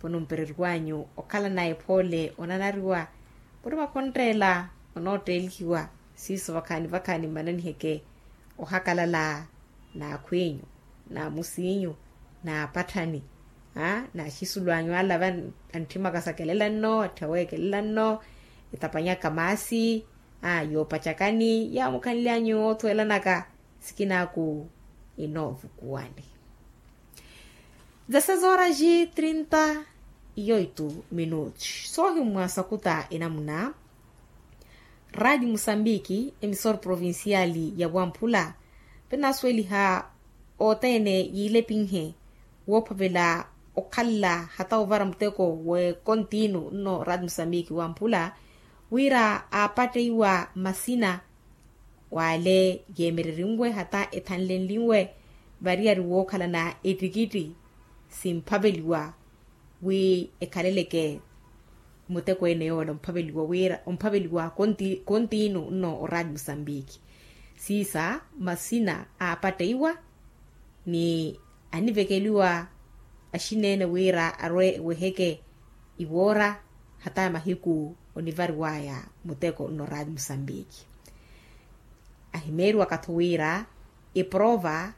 ponompererwanyu okhala naye pole onanariwa puri makontrela onotelhiwa siso vakani manani heke ohakalala na kwenyu na musinyu na patani na shisulwanyu alava antima kasakelela no atawekelela no itapanya kamasi yo pachakani ya mukanilyanyu otwela naka sikina ku inovu kuwani 16h38 sohi mwasakuta inamuna Rádio Moçambique, emissor provinciali ya Wampula, penasweli ha otene yile pinghe, wopavela okalla hata ovara mteko we kontinu no Rádio Moçambique Wampula, wira apate iwa masina wale yemereringwe hata etanlenlingwe variari wokala na etikiti simpabeliwa we ekaleleke muteko eneola mpabeliwa kontinu no Rádio Moçambique. Sisa masina apate iwa ni anivekeliwa ashinene wira arwe weheke iwora hata mahiku onivari waya muteko no Rádio Moçambique. Ahimeru wakatuwira iprova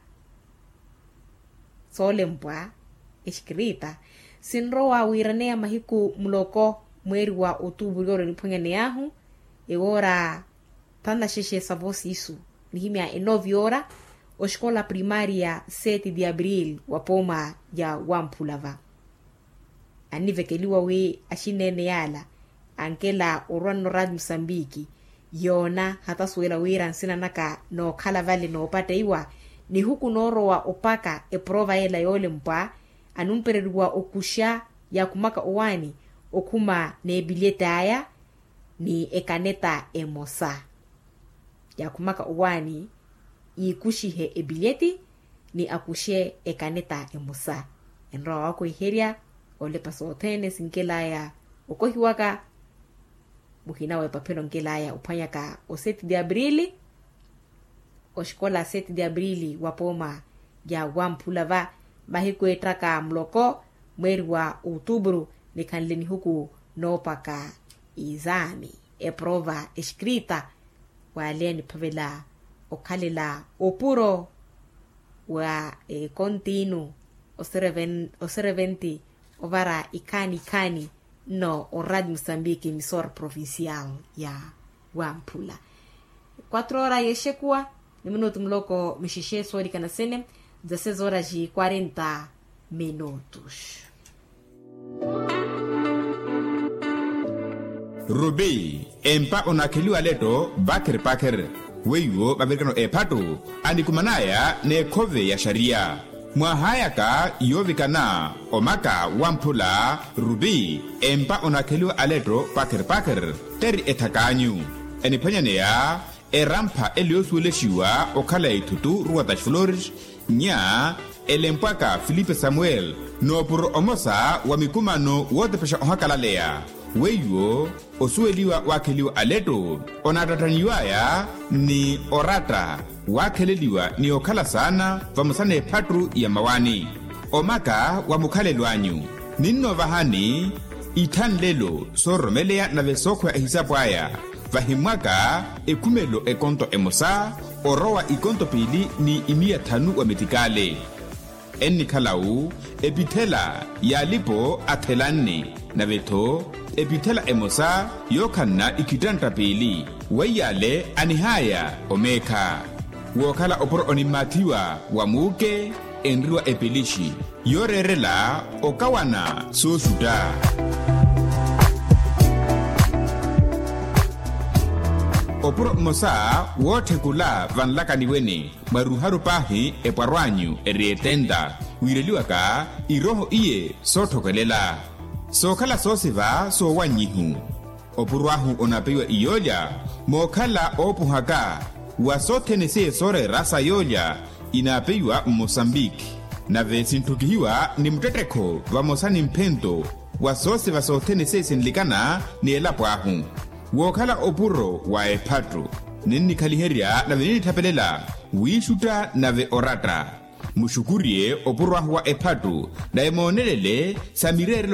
solempwa escrita sinroa wiranea mahiku mloko mweri wa Outubro yoro nipongene yahu ewora tanda sheshe savosi isu nihimia 9 hora o escola primária 7 de abril wapoma ya Wampulava anivekeliwa we ashinene yala ankela urwano Rádio Moçambique yona hata suela wira nsina naka no kala vale no pate iwa ni huku noro wa opaka eprova yela yole mpa anumpererwa okusha ya kumaka owani okuma ne bileta aya ni ekaneta emosa ya kumaka owani ikushihe ebileti ni akushe ekaneta emosa enro wako iheria ole paso otene sinkelaya okohiwaka muhina we papelo nkelaya upanyaka o 7 de abril o escola 7 de abril wapoma ya Wampulava mahiko etraka mloko mweri wa Outubro nikanleni huku nopaka izami eprova escrita waleni pavela okalela opuro wa kontinu osereventi ovara ikani no o Rádio Moçambique emissor provincial ya Wampula 4 horas yeshekua ni minuto mloko mishishe swali kana sene 16h40 Rubi empa onakeliwa leto bakir weyo babirikano epato anikumanaya ne kove ya sharia mwahayaka yovikana omaka Wampula Rubi empa onakeliwa aleto bakir teri etakanyu enipanyanea erampa eliosueleshiwa okala itutu ruatash flores nya elempaka Filipe Samuel no por omosa wa mikumano wote pesha ohakalalea weyo osueliwa wakeliwa aleto onatataniwaya ni orata wakeleliwa ni okala sana vamusane patru ya mawani omaka wa mukhalelwanyu ninno vahani itanlelo soromelea na vesokho ya hisabu aya vahimwaka ekumelo ekonto emosa orowa ikonto pili ni 500 wa metikale enni khalau epithela yalipo athelani na veto epithela emosa yokhanna ikitanta pili weyale anihaya omekha wokhala oporo onimathiwa wamuke enriwa epilishi yorerela okawana sosuta oporo mosa wothekula vanlakaniwene maruharu pahi epwarwanyu erietenda wireliwaka iroho iye sothokelela sokhala sosiva sowanyihu opurwahu onapewa iyolya mokhala opuhaka wasothenese sore rasa yolya inapewa Moçambique na vesintukihiwa ni mtetekho vamosani mphento wasose vasothenese sinlikana ni elapwahu wokhala opuro wa ephatru ninnikhaliherya na veninithapelela wiishuta na ve orata mushukurie opurwahu wa ephatru na emonelele samirerelo